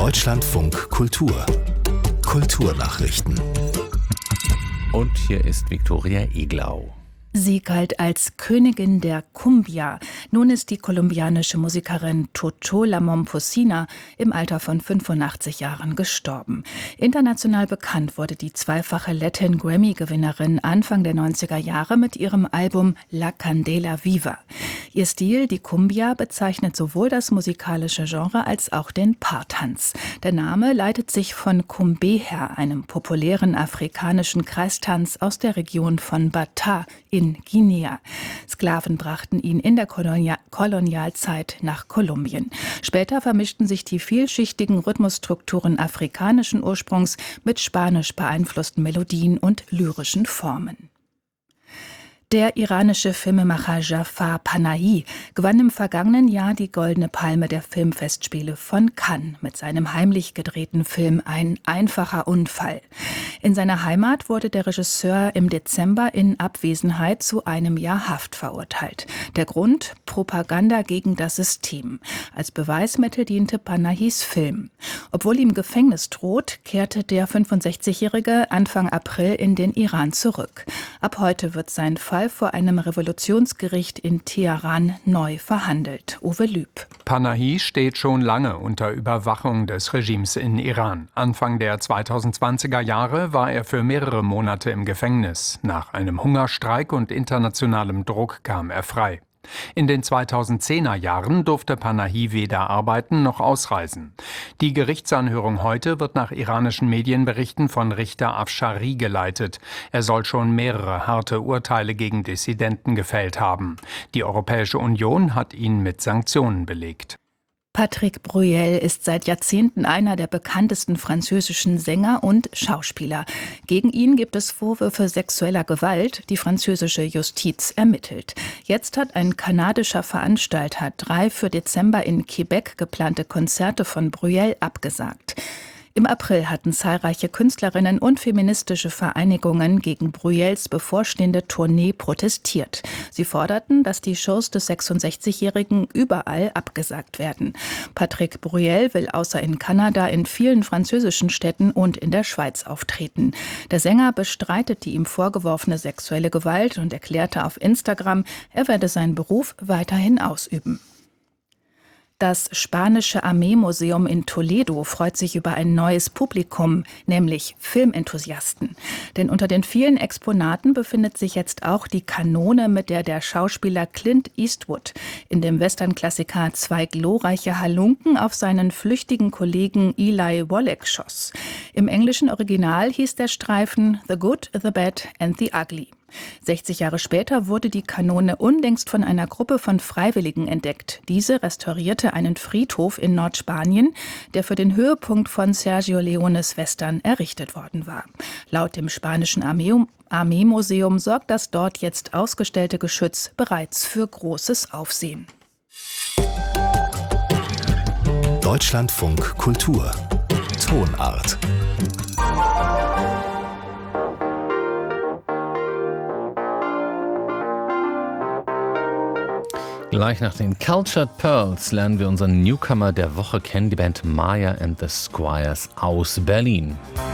Deutschlandfunk Kultur. Kulturnachrichten. Und hier ist Viktoria Eglau. Sie galt als Königin der Cumbia. Nun ist die kolumbianische Musikerin Toto La Momposina im Alter von 85 Jahren gestorben. International bekannt wurde die zweifache Latin Grammy-Gewinnerin Anfang der 90er Jahre mit ihrem Album La Candela Viva. Ihr Stil, die Cumbia, bezeichnet sowohl das musikalische Genre als auch den Paartanz. Der Name leitet sich von Cumbe her, einem populären afrikanischen Kreistanz aus der Region von Bata in Guinea. Sklaven brachten ihn in der Kolonialzeit nach Kolumbien. Später vermischten sich die vielschichtigen Rhythmusstrukturen afrikanischen Ursprungs mit spanisch beeinflussten Melodien und lyrischen Formen. Der iranische Filmemacher Jafar Panahi gewann im vergangenen Jahr die Goldene Palme der Filmfestspiele von Cannes mit seinem heimlich gedrehten Film Ein einfacher Unfall. In seiner Heimat wurde der Regisseur im Dezember in Abwesenheit zu einem Jahr Haft verurteilt. Der Grund? Propaganda gegen das System. Als Beweismittel diente Panahis Film. Obwohl ihm Gefängnis droht, kehrte der 65-Jährige Anfang April in den Iran zurück. Ab heute wird sein Fall vor einem Revolutionsgericht in Teheran neu verhandelt. Uwe Lüb. Panahi steht schon lange unter Überwachung des Regimes in Iran. Anfang der 2020er Jahre war er für mehrere Monate im Gefängnis. Nach einem Hungerstreik und internationalem Druck kam er frei. In den 2010er Jahren durfte Panahi weder arbeiten noch ausreisen. Die Gerichtsanhörung heute wird nach iranischen Medienberichten von Richter Afshari geleitet. Er soll schon mehrere harte Urteile gegen Dissidenten gefällt haben. Die Europäische Union hat ihn mit Sanktionen belegt. Patrick Bruel ist seit Jahrzehnten einer der bekanntesten französischen Sänger und Schauspieler. Gegen ihn gibt es Vorwürfe sexueller Gewalt. Die französische Justiz ermittelt. Jetzt hat ein kanadischer Veranstalter 3 für Dezember in Quebec geplante Konzerte von Bruel abgesagt. Im April hatten zahlreiche Künstlerinnen und feministische Vereinigungen gegen Bruels bevorstehende Tournee protestiert. Sie forderten, dass die Shows des 66-Jährigen überall abgesagt werden. Patrick Bruel will außer in Kanada in vielen französischen Städten und in der Schweiz auftreten. Der Sänger bestreitet die ihm vorgeworfene sexuelle Gewalt und erklärte auf Instagram, er werde seinen Beruf weiterhin ausüben. Das spanische Armeemuseum in Toledo freut sich über ein neues Publikum, nämlich Filmenthusiasten. Denn unter den vielen Exponaten befindet sich jetzt auch die Kanone, mit der der Schauspieler Clint Eastwood in dem Western-Klassiker Zwei glorreiche Halunken auf seinen flüchtigen Kollegen Eli Wallach schoss. Im englischen Original hieß der Streifen The Good, the Bad and the Ugly. 60 Jahre später wurde die Kanone unlängst von einer Gruppe von Freiwilligen entdeckt. Diese restaurierte einen Friedhof in Nordspanien, der für den Höhepunkt von Sergio Leones Western errichtet worden war. Laut dem spanischen Armeemuseum sorgt das dort jetzt ausgestellte Geschütz bereits für großes Aufsehen. Deutschlandfunk Kultur. Tonart. Gleich nach den Cultured Pearls lernen wir unseren Newcomer der Woche kennen, die Band Maya and the Squires aus Berlin.